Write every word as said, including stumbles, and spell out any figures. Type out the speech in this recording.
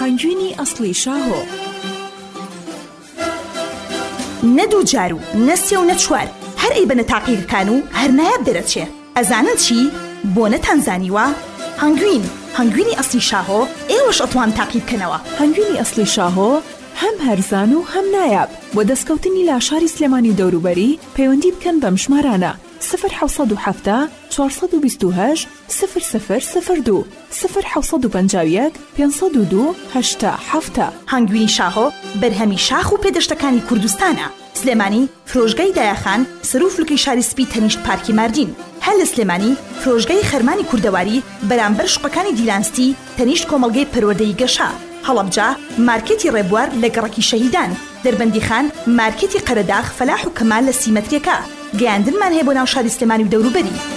هەنگوینی ئەسڵی شاهۆ. نەدوو جار و نەسێ و نەچوار هەر ئەی بنە تاقیەکان و هەر نایاب دەرەچێ. ئەزانن چی؟ بۆ نەتانزانیوە هەنگوین هەنگوینی ئەسڵی شاهۆ ئێوەش ئەتوان تاقی بکەنەوە. هەنگوینی ئەسڵی شاهۆ هەم هەرزان و هەم نایاب. بۆ دەستکەوتنی لاشاری سلێمانی و دەوروبەری پەیوەندی بکەن بەم ژمارانە صفر حوصد و حەفتا چوارسەد و بیست و هەشت صفر صفر صفر دو صفر حوصد و پەنجا و یەک پێنجسەد و دوو هەشتا حەفتا. هەنگوینی شاهۆ بەرهەمی شاخ و پێدەشتەکانی کوردستانە. سلێمانی فرۆژگای دایەخان سەر و فلوکەی شاری سپی تەنیشت پارکی ماردین. هەر لە سلێمانی فرۆژگای خەرمانی کوردەواری بەرامبەر شوقەکانی دیلانستی تەنیشت کۆمەڵگەی پەروەردەی گەشا. هەڵەبجا مارکێتی ڕێبوار لە گەڕەکی شەهیدان. دەربەندیخان مارکێتی قەرەداغ فەلاح و کەمال لە سیمەتریەکە. گەیاندنمان هەیە بۆ ناو شاری سلێمانی و دەوروبەری.